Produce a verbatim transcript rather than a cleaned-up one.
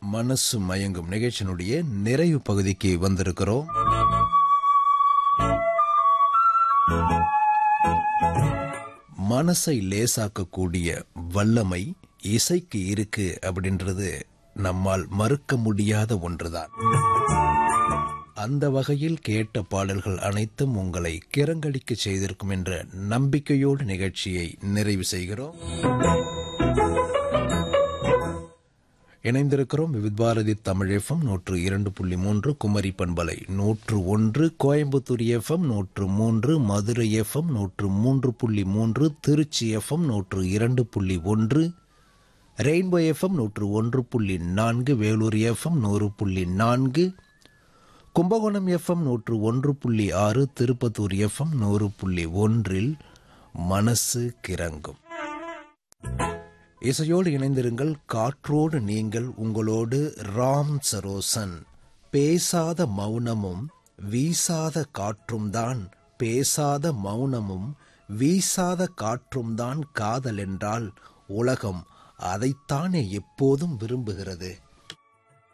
மனசு மயங்கும் நிகழ்ச்சியினுடைய நிறைவு பகுதிக்கு வந்திருக்கிறோம். மனசை லேசாக்கக்கூடிய வல்லமை இசைக்கு இருக்கு அப்படின்றது நம்மால் மறுக்க முடியாத ஒன்றுதான். அந்த வகையில் கேட்ட பாடல்கள் அனைத்தும் உங்களை கிறங்கடிக்க செய்திருக்கும் என்ற நம்பிக்கையோடு நிகழ்ச்சியை நிறைவு செய்கிறோம். இணைந்திருக்கிறோம் விவித் பாரதி தமிழ் எஃப்எம் நூற்று இரண்டு புள்ளி மூன்று, குமரி பண்பலை நூற்று ஒன்று, கோயம்புத்தூர் எஃப்எம் நூற்று மூன்று, மதுரை எஃப்எம் நூற்று மூன்று புள்ளி மூன்று, திருச்சி எஃப்எம் நூற்று இரண்டு புள்ளி ஒன்று, ரெயின்போ எஃப்எம் நூற்று ஒன்று புள்ளி நான்கு, வேலூர் எஃப்எம் நூறு புள்ளி நான்கு, கும்பகோணம் எஃப்எம் நூற்று ஒன்று புள்ளி ஆறு, திருப்பத்தூர் எஃப்எம் நூறு புள்ளி ஒன்றில் மனசு கிறங்கும். இசையோடு இணைந்திருங்கள். காற்றோடு நீங்கள், உங்களோடு ராம் சரோசன். பேசாத மௌனமும் வீசாத காற்றும் தான், பேசாத மௌனமும் வீசாத காற்றும் தான் காதல் என்றால் உலகம் அதைத்தானே எப்போதும் விரும்புகிறது.